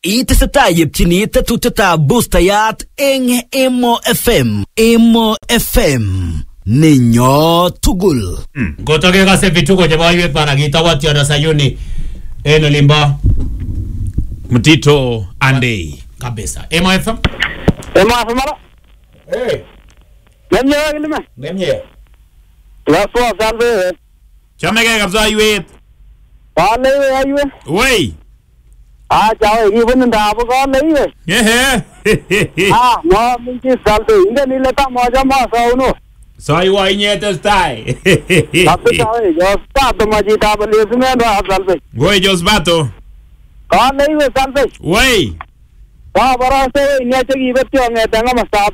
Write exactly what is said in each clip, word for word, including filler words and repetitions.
Itesetai yepchini tetuteta boostayat eng Emo F M. Emo F M. Ninyo tugul. Gotoke kase vituko chebo iwe para kitawat ya Sayuni eno limba Mtito Andei kabisa. Emo F M. Emo F M. Eh. Nemye ngilime. Nemye. Laso salve. Chamege kabza iwe. Wale iwe iwe. Wei. Ah, chao ibun ndabo kale iwe. Ehe. Ah, no minchi salve. Inge nileta moja masa uno. So iwa inyete stai. Tapi chao yo stato majita bali sume ndo salve. Wei Josbato. Kale iwe salve. Wei. Wa bara se nya chegi betyo ngeta ngama sab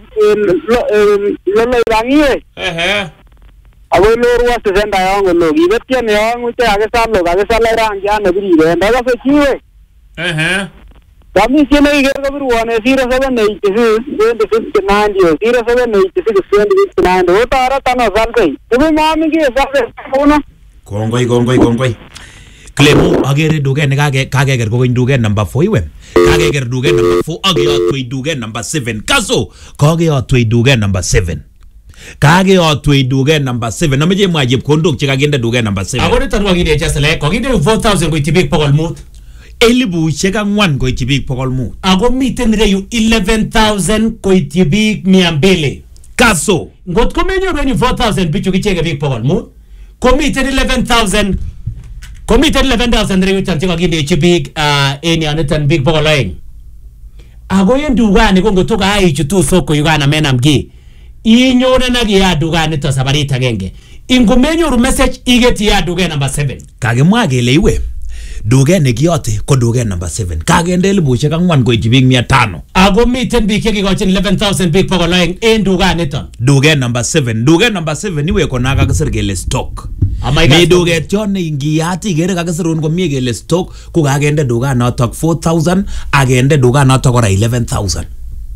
lo lo rangiwe. Ehe. Ago lo ruwa se senda yango lo gibetyo ne yango te age sallo age salla rangi ane biri nda ga se chiwe. Ehe. Kami sini kita berwana zero seven eight six twenty six nine zero zero seven eight six twenty six nine. Utara tanah salkai. Tapi mami ke salkai mana? Kongoi kongoi kongoi. Klemu agere duge ne kage kage ger ko duge number four iwe. Kage ger duge number four age atwe duge number seven. Kaso kage atwe duge number seven. Kage atwe duge number seven. Nameje mwaje kondok chikagenda duge number seven. Agora tanwa gide chasele ko gide four thousand ko tibik pokol mut. Elibu cheka ngwan ko itibik pokol mut. Ago miten reyu eleven thousand ko itibik miambele. Kaso Ngot ko menyo reni four thousand bichu kichege bik pokol mut. Ko miten eleven thousand ko miten eleven thousand reyu chan cheka gide chibik uh, eni anetan bik pokol aeng. Ago yen dugani ko ngotoka ai chutu soko yugana menam gi. Inyone na gi ya dugani to sabarita genge. Ingo menyo ru message igeti ya duge number seven. Kage mwagele iwe. Duge negiyote ko duge number seven. Kagende elibushek angwan ko itibik mia tano. Ago miten bik kikikochin eleven thousand bik pokol aeng en duganiton. Duge number seven. Duge number seven iwe ko nakakisir kele stock. Mi duget chon ingiyati gere kakisirun ko mi kele stock ko kagende duganotok four thousand agende duganotok kora eleven thousand.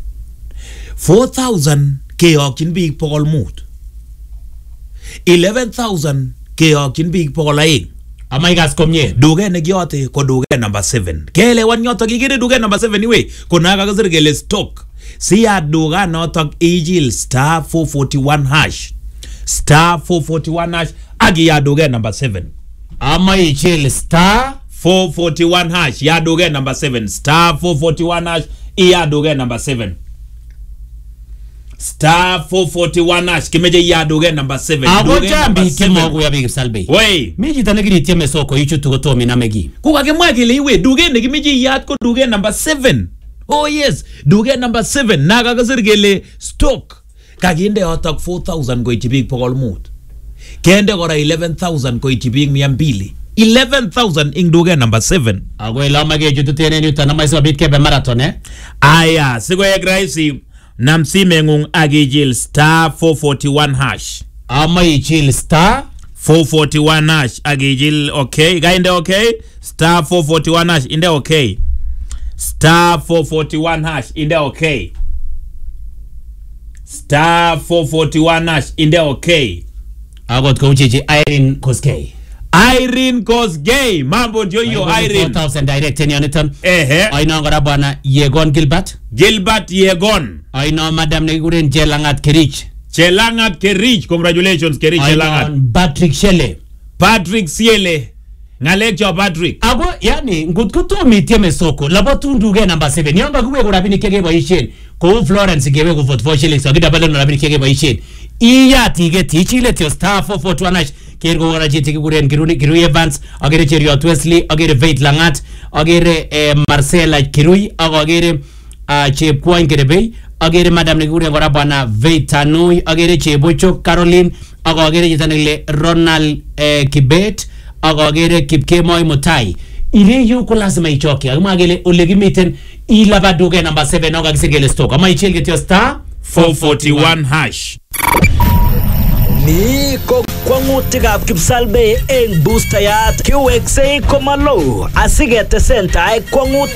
four thousand keyokyin bik pokol mut. eleven thousand keyokyin bik pokol aeng. Ama igas komye. Duge negiyote ko duge number seven. Kele wan yotok igire duge number seven iwe ko nakakisir kele stock. Siya duganotok ijil star four forty-one hash. Star four forty-one hash agi ya duge number seven. Ama ichil star four forty-one hash ya duge number seven. Star four forty-one hash ya duge number seven. Star four forty-one hash kimeje ya duge number seven. Ago jambi kemo ya big salbe. Wey. Miji tanagiri tieme soko ichu tukoto minamegi. Kuka kemwagile iwe duge ne kimeje ya ko duge number seven. Oh yes, duge number seven naga kasir gele stock. Kaginde yotok four thousand ko itibik pokol mut. Kende kora eleven thousand ko itibik mia mbili. eleven thousand ing duge number seven. Ago ilama ge jutu tene ni utana maiswa bitkebe marathon eh. Aya, sigo ya graisi namsime ngung agijil star four forty-one hash. Ama ichil star four forty-one hash agijil okay. Gainde okay. Star four forty-one hash inde okay. Star four forty-one hash inde okay. Star four forty-one hash inde okay. Agot ko uchichi Irene Koskei. Irene Koskei. Mambo ndio hiyo Irene. four thousand direct ni aniton. Ehe. Aino ngora bwana Yegon Gilbert. Gilbert Yegon. Aino madam ne guren Chelangat Kerich. Chelangat Kerich. Congratulations Kerich Chelangat. Aino Patrick Shele. Patrick Siele. Ngalek cho Patrick. Ago yani ngutkuto mitieme soko labatu nduge number seven. Yanga kuwe ko rabini kege boishen. Ko Florence gewe ko vote for shillings agida bale no rabini kege boishen. Iya tige tichile tio star four forty-one hash kergo gora jiti kuren kiruni Kirui Evans agere Cheriot Wesley agere Veit Langat agere eh, Marcela Kirui agere uh, Chepkwany Kerebei agere madam ne kuren gora bana Veit Tanui agere Chebocho Caroline agere jitanile Ronald eh, Kibet agere Kipkemoi Mutai. Ile yu ko lazima ichoke agma agele olegimiten ilaba duge number seven oga gisegele stock ama ichilge tio star four forty-one hash. Ni ko kwangutikab kipsalbe eng boostayat kiweksei komalo asigete sentai kwangut